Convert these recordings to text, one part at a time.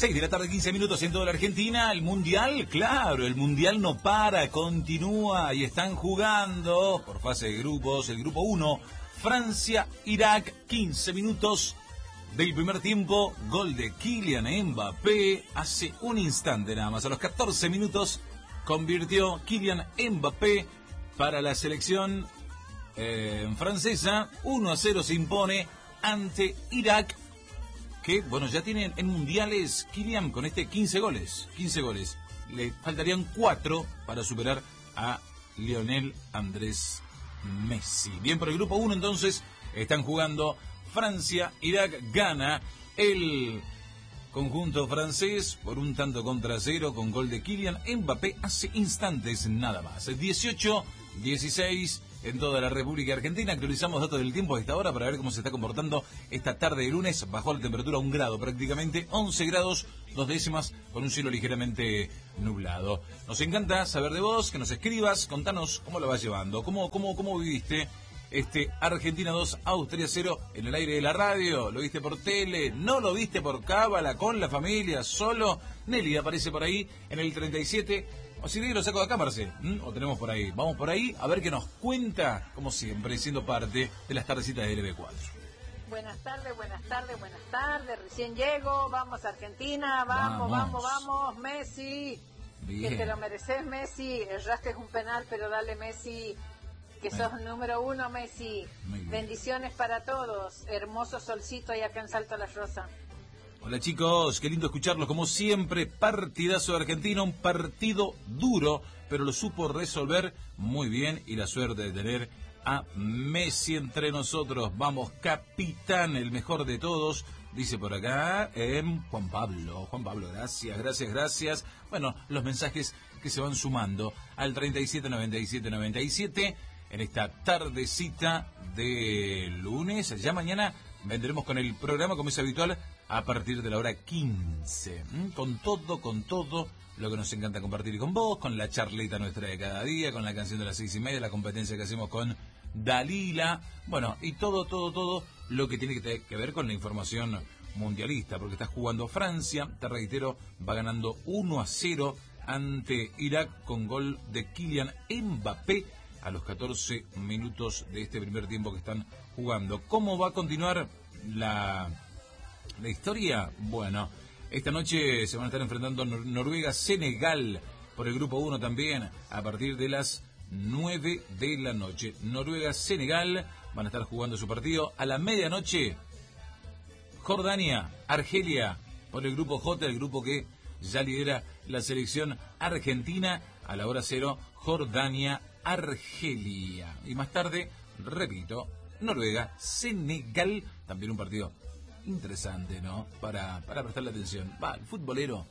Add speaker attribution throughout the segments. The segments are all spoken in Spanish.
Speaker 1: 6 de la tarde, 15 minutos en toda la Argentina. El Mundial, claro, el Mundial no para, continúa y están jugando por fase de grupos. El grupo 1, Francia, Irak, 15 minutos del primer tiempo. Gol de Kylian Mbappé hace un instante nada más. A los 14 minutos convirtió Kylian Mbappé para la selección francesa. 1-0 se impone ante Irak, que, bueno, ya tienen en mundiales Kylian con 15 goles. 15 goles. Le faltarían 4 para superar a Lionel Andrés Messi. Bien, por el grupo 1 entonces están jugando Francia. Irak gana el conjunto francés por 1-0 con gol de Kylian Mbappé hace instantes nada más. 18-16 en toda la República Argentina. Actualizamos datos del tiempo a esta hora para ver cómo se está comportando esta tarde de lunes. Bajó la temperatura a 1 grado prácticamente, 11 grados 2 décimas, con un cielo ligeramente nublado. Nos encanta saber de vos, que nos escribas, contanos cómo lo vas llevando, cómo viviste Argentina 2, Austria 0 en el aire de la radio. ¿Lo viste por tele? ¿No lo viste por cábala, con la familia, solo? Nelly aparece por ahí en el 37. O si no, lo saco de acá, Marce. O tenemos por ahí. Vamos por ahí a ver qué nos cuenta, como siempre, siendo parte de las tardecitas de LB4.
Speaker 2: Buenas tardes. Recién llego. Vamos, Argentina. Vamos. Messi.
Speaker 1: Bien.
Speaker 2: Que te lo mereces, Messi. El rasque es un penal, pero dale, Messi. Que sos el número 1, Messi. Bendiciones para todos. Hermoso solcito ahí acá en Salto La Rosa.
Speaker 1: Hola chicos, qué lindo escucharlos como siempre. Partidazo de Argentina, un partido duro, pero lo supo resolver muy bien, y la suerte de tener a Messi entre nosotros. Vamos, capitán, el mejor de todos, dice por acá Juan Pablo, gracias. Bueno, los mensajes que se van sumando al 379797 en esta tardecita de lunes. Ya mañana vendremos con el programa, como es habitual, a partir de la hora 15. Con todo lo que nos encanta compartir con vos, con la charleta nuestra de cada día, con la canción de las 6:30, la competencia que hacemos con Dalila. Bueno, y todo lo que tiene que ver con la información mundialista, porque está jugando Francia, te reitero, va ganando 1-0 ante Irak con gol de Kylian Mbappé a los 14 minutos de este primer tiempo que están jugando. ¿Cómo va a continuar la historia? Bueno, esta noche se van a estar enfrentando Noruega-Senegal por el grupo 1 también, a partir de las 9 de la noche. Noruega-Senegal van a estar jugando su partido. A la medianoche, Jordania-Argelia por el grupo J, el grupo que ya lidera la selección argentina. A la hora 0, Jordania-Argelia. Y más tarde, repito, Noruega-Senegal, también un partido interesante, ¿no? Para prestarle atención. El futbolero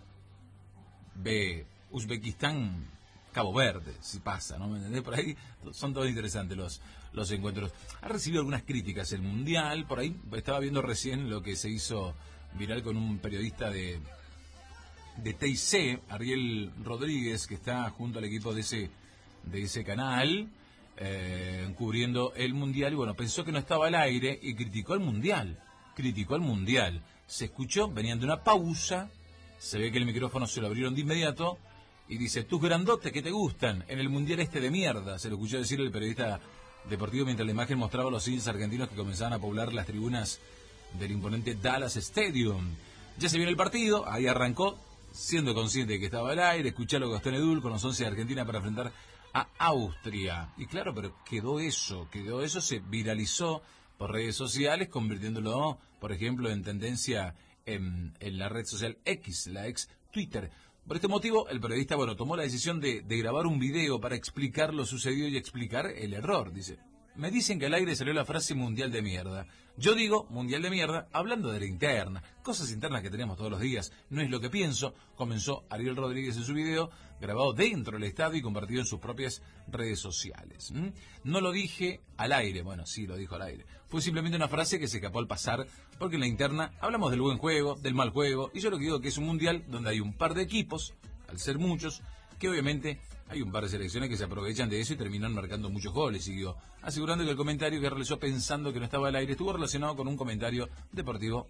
Speaker 1: ve Uzbekistán, Cabo Verde, si pasa, ¿no? ¿Me entendés? Por ahí son todos interesantes los encuentros. Ha recibido algunas críticas el Mundial. Por ahí estaba viendo recién lo que se hizo viral con un periodista de TIC, Ariel Rodríguez, que está junto al equipo de ese canal, cubriendo el Mundial. Y bueno, pensó que no estaba al aire y criticó al Mundial. Se escuchó, venían de una pausa, se ve que el micrófono se lo abrieron de inmediato y dice: tus grandotes que te gustan en el Mundial de mierda. Se lo escuchó decir el periodista deportivo mientras la imagen mostraba a los hinchas argentinos que comenzaban a poblar las tribunas del imponente Dallas Stadium. Ya se viene el partido, ahí arrancó, siendo consciente de que estaba al aire. Escuchá lo que Gastón Edul con los 11 de Argentina para enfrentar a Austria. Y claro, pero quedó eso, se viralizó por redes sociales, convirtiéndolo, por ejemplo, en tendencia en la red social X, la ex Twitter. Por este motivo, el periodista, tomó la decisión de grabar un video para explicar lo sucedido y explicar el error. Dice: me dicen que al aire salió la frase mundial de mierda. Yo digo mundial de mierda hablando de la interna. Cosas internas que tenemos todos los días. No es lo que pienso. Comenzó Ariel Rodríguez en su video, grabado dentro del estadio y compartido en sus propias redes sociales. No lo dije al aire. Bueno, sí, lo dijo al aire. Fue simplemente una frase que se escapó al pasar, porque en la interna hablamos del buen juego, del mal juego, y yo lo que digo que es un mundial donde hay un par de equipos, al ser muchos, que obviamente hay un par de selecciones que se aprovechan de eso y terminan marcando muchos goles, siguió asegurando que el comentario que realizó pensando que no estaba al aire estuvo relacionado con un comentario deportivo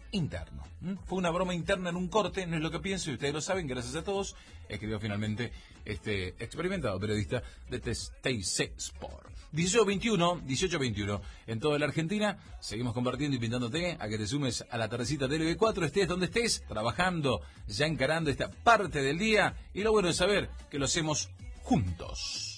Speaker 1: interno. Fue una broma interna en un corte, no es lo que pienso, y ustedes lo saben, gracias a todos, escribió finalmente este experimentado periodista de TC Sport. 18-21, en toda la Argentina, seguimos compartiendo y pintándote a que te sumes a la tardecita de LB4, estés donde estés, trabajando, ya encarando esta parte del día, y lo bueno es saber que lo hacemos juntos.